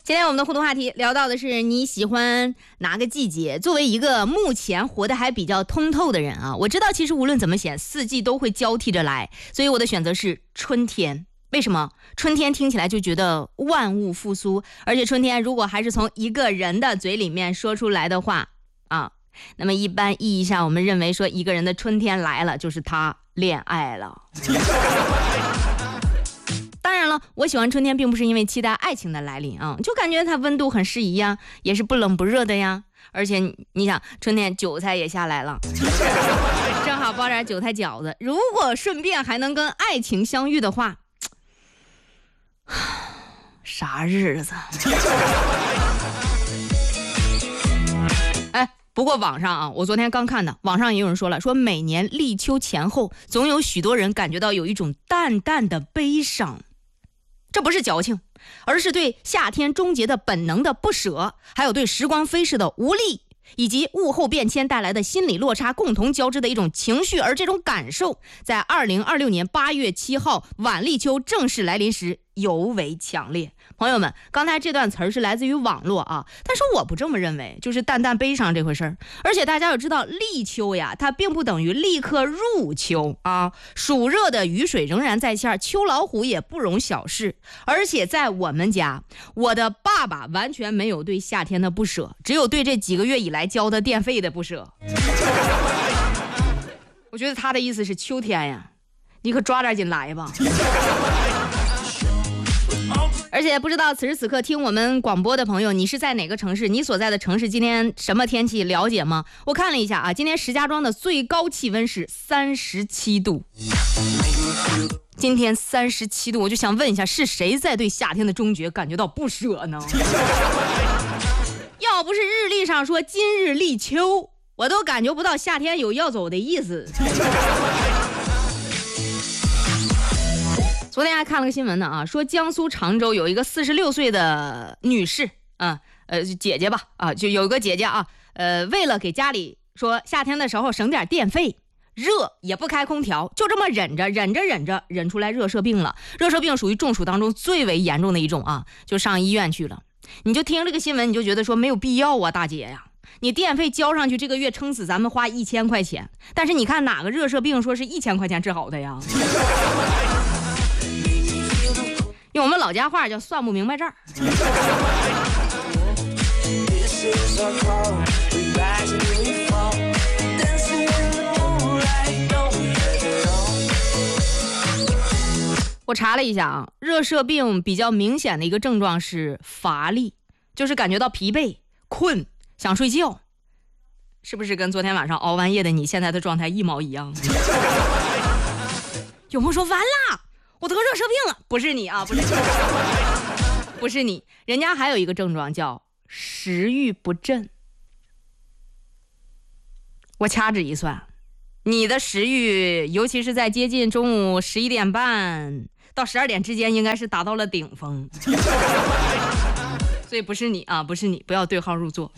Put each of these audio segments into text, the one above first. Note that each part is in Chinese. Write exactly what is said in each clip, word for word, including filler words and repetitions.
今天我们的互动话题聊到的是你喜欢哪个季节。作为一个目前活得还比较通透的人啊，我知道其实无论怎么选，四季都会交替着来，所以我的选择是春天。为什么？春天听起来就觉得万物复苏，而且春天如果还是从一个人的嘴里面说出来的话啊，那么一般意义上我们认为说一个人的春天来了，就是他恋爱了。当然了，我喜欢春天并不是因为期待爱情的来临啊，就感觉它温度很适宜呀，也是不冷不热的呀。而且你想，春天韭菜也下来了，正好包点韭菜饺子，如果顺便还能跟爱情相遇的话，啥日子？哎，不过网上啊，我昨天刚看的，网上也有人说了，说每年立秋前后，总有许多人感觉到有一种淡淡的悲伤。这不是矫情，而是对夏天终结的本能的不舍，还有对时光飞逝的无力，以及物候变迁带来的心理落差共同交织的一种情绪。而这种感受在二零二六年八月七号晚立秋正式来临时尤为强烈。朋友们，刚才这段词儿是来自于网络啊，但是我不这么认为，就是淡淡悲伤这回事儿。而且大家要知道，立秋呀，它并不等于立刻入秋啊，暑热的雨水仍然在线，秋老虎也不容小视。而且在我们家，我的爸爸完全没有对夏天的不舍，只有对这几个月以来交的电费的不舍。我觉得他的意思是秋天呀，你可抓点紧来吧。而且不知道此时此刻听我们广播的朋友，你是在哪个城市？你所在的城市今天什么天气了解吗？我看了一下啊，今天石家庄的最高气温是三十七度。今天三十七度，我就想问一下，是谁在对夏天的终结感觉到不舍呢？要不是日历上说今日立秋，我都感觉不到夏天有要走的意思。昨天还看了个新闻呢啊，说江苏常州有一个四十六岁的女士啊，呃姐姐吧啊，就有一个姐姐啊，呃为了给家里说夏天的时候省点电费，热也不开空调，就这么忍着忍着忍着忍出来热射病了。热射病属于中暑当中最为严重的一种啊，就上医院去了。你就听这个新闻，你就觉得说没有必要啊，大姐呀，你电费交上去，这个月撑死咱们花一千块钱，但是你看哪个热射病说是一千块钱治好的呀？用我们老家话叫算不明白账。我查了一下啊，热射病比较明显的一个症状是乏力，就是感觉到疲惫、困、想睡觉，是不是跟昨天晚上熬完夜的你现在的状态一毛一样？有朋友说完了，我得热射病了，不是你啊，不是你，不是你，人家还有一个症状叫食欲不振。我掐指一算，你的食欲，尤其是在接近中午十一点半到十二点之间，应该是达到了顶峰。所以不是你啊，不是你，不要对号入座。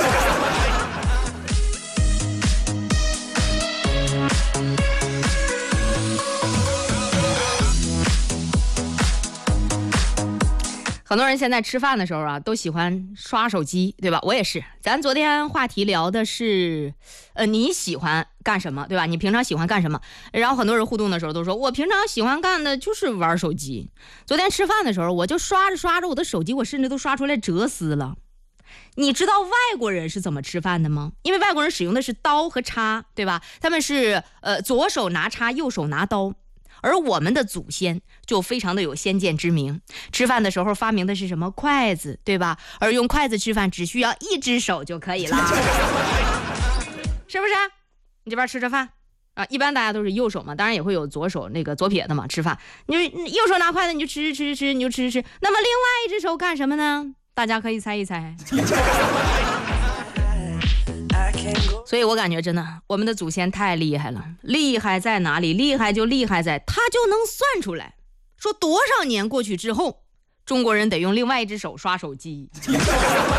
很多人现在吃饭的时候啊，都喜欢刷手机，对吧？我也是。咱昨天话题聊的是，呃，你喜欢干什么，对吧？你平常喜欢干什么？然后很多人互动的时候都说，我平常喜欢干的就是玩手机。昨天吃饭的时候，我就刷着刷着我的手机，我甚至都刷出来哲思了。你知道外国人是怎么吃饭的吗？因为外国人使用的是刀和叉，对吧？他们是呃左手拿叉，右手拿刀。而我们的祖先就非常的有先见之明，吃饭的时候发明的是什么？筷子，对吧？而用筷子吃饭只需要一只手就可以了，是不是？你这边吃着饭啊，一般大家都是右手嘛，当然也会有左手那个左撇的嘛，吃饭你就右手拿筷子你就吃吃吃吃你就吃吃吃，那么另外一只手干什么呢？大家可以猜一猜。所以我感觉真的我们的祖先太厉害了，厉害在哪里？厉害就厉害在他就能算出来，说多少年过去之后，中国人得用另外一只手刷手机。